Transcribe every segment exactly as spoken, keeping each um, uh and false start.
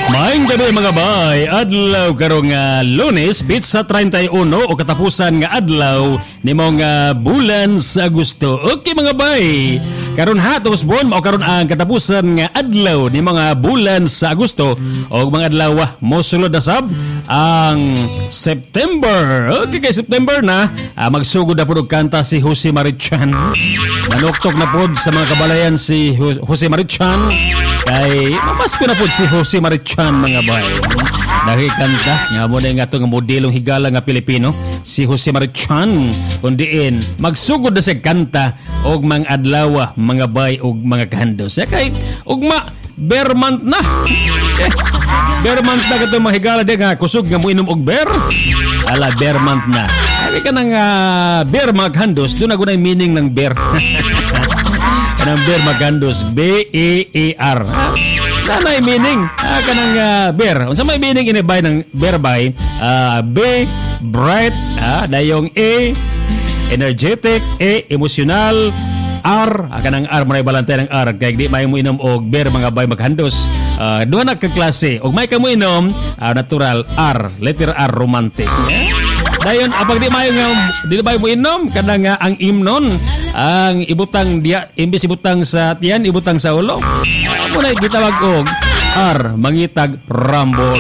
Maayong gabi mga bay, adlaw karong uh, Lunes, bit sa thirty-one o katapusan nga adlaw ni mga bulan sa Agosto. Okay mga bay, karon ha tos buwan mao karon ang katapusan nga adlaw ni mga bulan sa Agosto o mga adlaw mo sulod na sab ang September. Okay kay September na, uh, magsugod na pud og kanta si Jose Marichan. Nanuktok na pud sa mga kabalayan si Jose Marichan. Kay mamas ko na po si Jose Marichan mga bay. Nakikanta nga mo na nga itong modelong higala nga Pilipino, si Jose Marichan. Kundiin magsugod na sa kanta og mga adlaw mga bay og mga kahandos. Kay ugma bear month na. Yes. Bear month na katong mga higala di nga kusog nga mo inom og bear. Ala bear month na. Kaya ka ng uh, bear mga kahandos, doon na gunay meaning ng bear. Kanang bear magandos, B E A R. Nanay meaning ah, kanang uh, bear. Unsa may meaning inibay ng bear by uh, B bright, ah, dayong A energetic, E emotional, R ah, kanang R may balantay ng R kay di may mo inom og bear mga bay maghandos. Uh, duha na ka klase og may kamo inom uh, natural R, letter R romantic. Yeah? Dayon apag di mayo nga di bay mo inom kanang uh, ang imnon ang ibutang dia imbis ibutang sa tiyan ibutang sa ulo. Amo na gitawag og R mangitag rambol.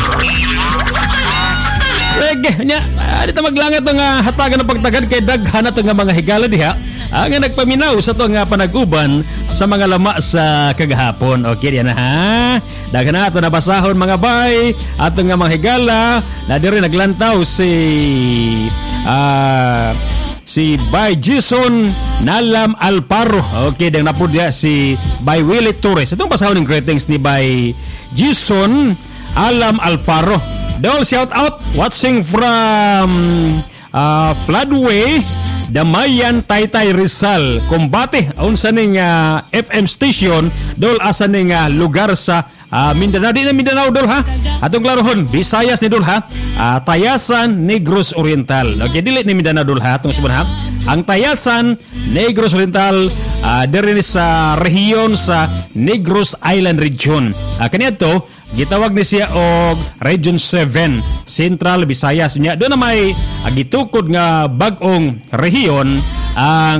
Rege nya dito maglangat tong uh, hatagan ng pagtagad kay daghan na tong mga higala diha ang nagpaminaw sa tong uh, panag-uban sa mga lama sa kagahapon. Okay diyan na ha. Daghan na ato nabasahon mga bay atong nga mga higala na diri naglantaw si ah uh, si Bay Jason Nalam Alparo. Okay, dang napod dia si Bay Willie Torres. Itong pasahon ng greetings ni Bay Jason Alam Alparo. Dol shout out watching from uh, Floodway Damayan Taytay Rizal Combate unsa ning uh, F M station dol asa ning uh, lugar sa uh, Mindanao. Di na Mindanao dol ha. Atong klarohon Visayas ni dol ha. Uh, Tayasan Negros Oriental. Okay, dili ni Mindanao dol ha atong subon ha. Ang Tayasan Negros Oriental uh, diri sa rehiyon sa Negros Island region. Uh, kaniadto gitawag ni siya og Region seven Central Visayas. Nya do na may uh, gitukod nga bag-ong rehiyon ang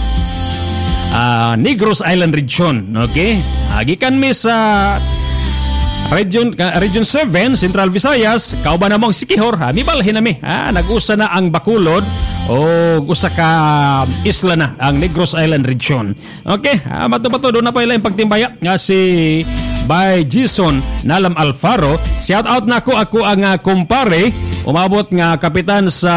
uh, Negros Island region. Okay? Uh, gikan mi sa Region uh, Region seven Central Visayas, kauban namong Sikihor, ha, mibalhin nami. Ha, nag-usa na ang Bacolod o usa ka isla na ang Negros Island region. Okay, uh, mato-mato do na pa ila yung pagtimbaya nga si Bay Jason Nalam Alfaro. Shout out na ako ako ang uh, kumpare umabot nga kapitan sa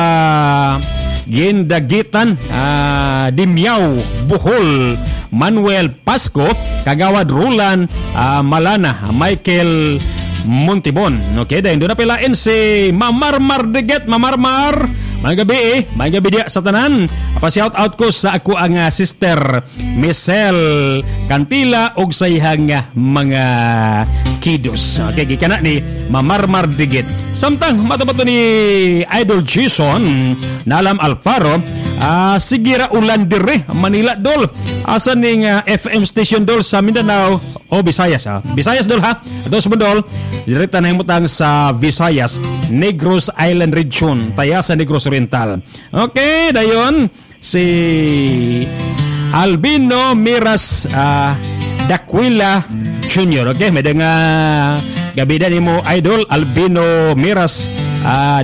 Gindagitan, uh, Dimyaw, Bohol, Manuel Pasco, Kagawad Rulan, uh, Malana, Michael Montibon. Okay, dahil doon na pilain si Mamarmar Deget, Mamarmar. May gabi eh, may gabi dia sa tanan. Pa-shout out ko sa ako ang uh, sister Michelle Cantila og sa ihang uh, mga kidos. Okay, gikana ni Mamarmar Deget. Samtang matabato ni Idol Jason Nalam Alfaro, uh, sigira ulan dire Manila dol. Asa ning uh, F M station dol sa Mindanao o Visayas ha. Visayas dol ha. Ato sa dol direkta na himutang sa Visayas, Negros Island region, Tayasan Negros Oriental. Okay, dayon si Albino Miras uh, Daquila Junior. Okay, may nga gabida ni mo Idol Albino Miras uh,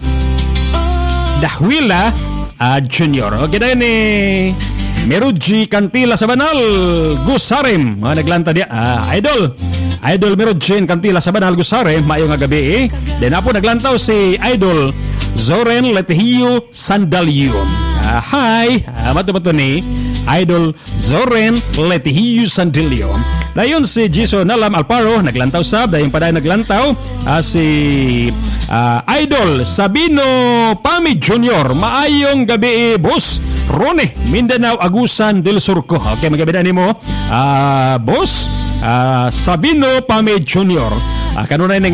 Daquila uh, Junior. Okay, dayon ni Meruji Cantila Sabanal Gusarem, uh, naglanta dia uh, Idol Idol Meruji Cantila Sabanal Gusarem, maayong nga gabi eh. Then apo naglantaw si Idol Zoren Letihio Sandalyo. Uh, hi, uh, mato-mato ni Idol Zoren Letihio Sandalyo. Dayon si Jason Nalam Alparo naglantaw sab, dayon pa dayon naglantaw uh, si uh, Idol Sabino Pami Junior. Maayong gabi eh, boss Rone Mindanao Agusan del Surco. Okay, magabida nimo uh, boss uh, Sabino Pami Junior. Uh, kanunay